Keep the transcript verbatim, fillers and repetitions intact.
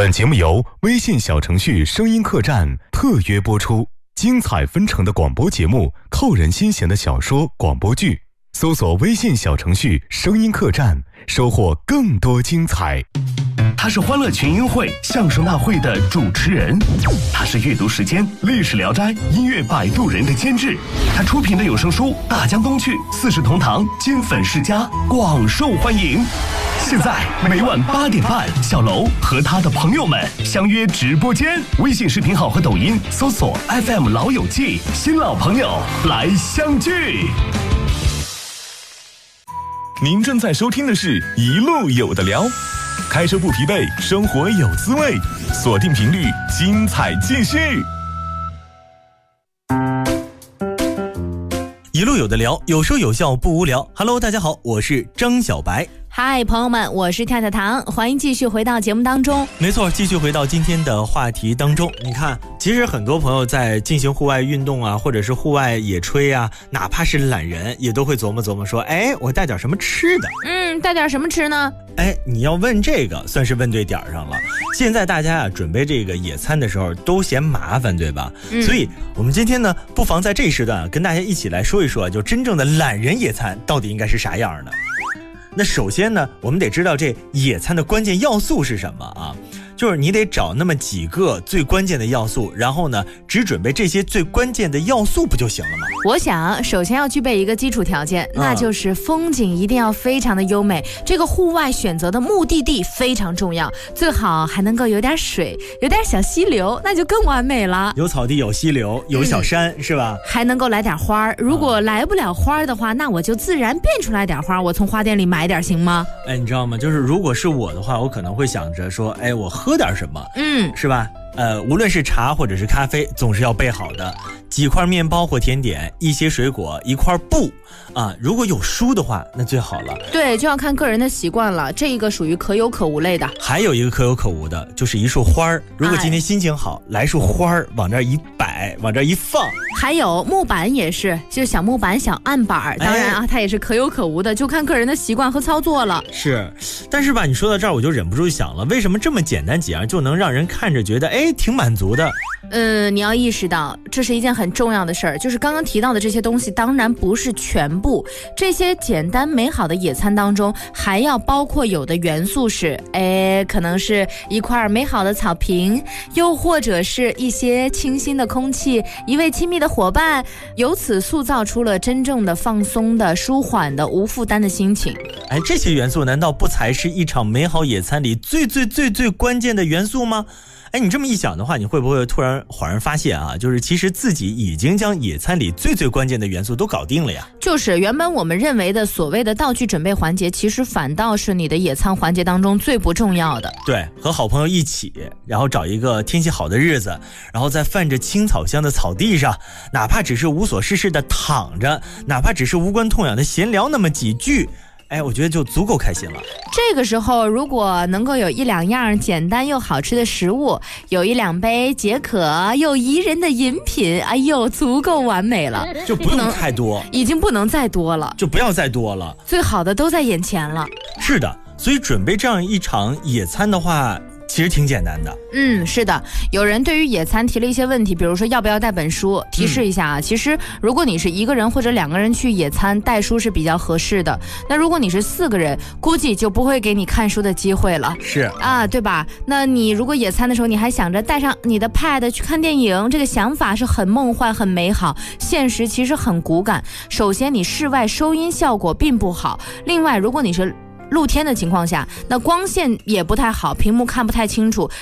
本节目由微信小程序声音客栈特约播出，精彩纷呈的广播节目，扣人心弦的小说广播剧，搜索微信小程序声音客栈，收获更多精彩。 他是欢乐群英会相声大会的主持人，他是阅读时间历史聊斋音乐摆渡人的监制，他出品的有声书《大江东去》四世同堂金粉世家广受欢迎。现在每晚八点半，小楼和他的朋友们相约直播间，微信视频号和抖音搜索 F M 老友记，新老朋友来相聚。 您正在收听的是一路有的聊，开车不疲惫，生活有滋味，锁定频率，精彩继续。 一路有的聊，有说有笑不无聊。Hello， 大家好，我是张小白。 嗨，朋友们，我是跳跳糖，欢迎继续回到节目当中。 没错，继续回到今天的话题当中。你看，其实很多朋友在进行户外运动啊，或者是户外野炊啊，哪怕是懒人，也都会琢磨琢磨说，哎，我带点什么吃的？ 嗯，带点什么吃呢？ 哎，你要问这个，算是问对点上了。现在大家啊，准备这个野餐的时候都嫌麻烦，对吧？嗯、所以我们今天呢，不妨在这一时段啊，跟大家一起来说一说，就真正的懒人野餐到底应该是啥样的。那首先呢，我们得知道这野餐的关键要素是什么啊？就是你得找那么几个最关键的要素，然后呢，只准备这些最关键的要素不就行了吗？ 我想首先要具备一个基础条件，那就是风景一定要非常的优美，这个户外选择的目的地非常重要，最好还能够有点水，有点小溪流，那就更完美了。 有草地，有溪流，有小山、嗯、是吧？ 还能够来点花，如果来不了花的话，那我就自然变出来点花，我从花店里买点行吗？ 哎，你知道吗？就是如果是我的话，我可能会想着说，哎，我喝点什么，嗯，是吧？呃，无论是茶或者是咖啡，总是要备好的。几块面包或甜点，一些水果，一块布啊。如果有书的话，那最好了。 对，就要看个人的习惯了。这一个属于可有可无类的。 还有一个可有可无的，就是一束花儿。如果今天心情好，哎、来束花儿往这一摆，往这一放。 还有木板也是，就小木板、小案板。当然啊，哎、它也是可有可无的，就看个人的习惯和操作了。 是，但是吧，你说到这儿，我就忍不住想了，为什么这么简单几样就能让人看着觉得哎挺满足的？ 嗯，你要意识到这是一件很重要的事儿，就是刚刚提到的这些东西当然不是全部，这些简单美好的野餐当中还要包括有的元素是，哎，可能是一块美好的草坪，又或者是一些清新的空气，一位亲密的伙伴，由此塑造出了真正的放松的、舒缓的、无负担的心情。 哎，这些元素难道不才是一场美好野餐里最最最最关键的元素吗？哎，你这么一想的话，你会不会突然恍然发现啊，就是其实自己已经将野餐里最最关键的元素都搞定了呀？ 就是原本我们认为的所谓的道具准备环节，其实反倒是你的野餐环节当中最不重要的。 对，和好朋友一起，然后找一个天气好的日子，然后在泛着青草香的草地上，哪怕只是无所事事的躺着，哪怕只是无关痛痒的闲聊那么几句，哎，我觉得就足够开心了。 这个时候如果能够有一两样简单又好吃的食物，有一两杯解渴又宜人的饮品，哎呦，足够完美了。 就不用太多， 已经不能再多了， 就不要再多了， 最好的都在眼前了。 是的，所以准备这样一场野餐的话其实挺简单的。 嗯，是的，有人对于野餐提了一些问题，比如说要不要带本书。提示一下啊、嗯、其实如果你是一个人或者两个人去野餐，带书是比较合适的。那如果你是四个人，估计就不会给你看书的机会了。 是啊，对吧？那你如果野餐的时候你还想着带上你的 pad 去看电影，这个想法是很梦幻很美好，现实其实很骨感。首先你室外收音效果并不好，另外如果你是露天的情况下，那光线也不太好，屏幕看不太清楚，